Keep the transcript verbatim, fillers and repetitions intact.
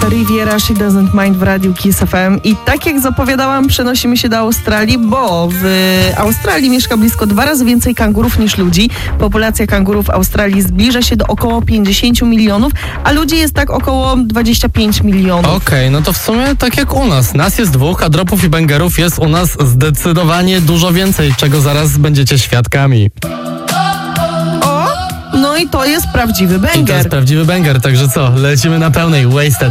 Riviera She Doesn't Mind w Radiu Kiss F M. I tak jak zapowiadałam, przenosimy się do Australii, bo w Australii mieszka blisko dwa razy więcej kangurów niż ludzi. Populacja kangurów w Australii zbliża się do około pięćdziesiąt milionów, a ludzi jest tak około dwadzieścia pięć milionów. Okej, okay, no to w sumie tak jak u nas. Nas jest dwóch, a dropów i bęgerów jest u nas zdecydowanie dużo więcej, czego zaraz będziecie świadkami. O, no i to jest prawdziwy I to banger. jest prawdziwy banger, także co? Lecimy na pełnej. Wasted.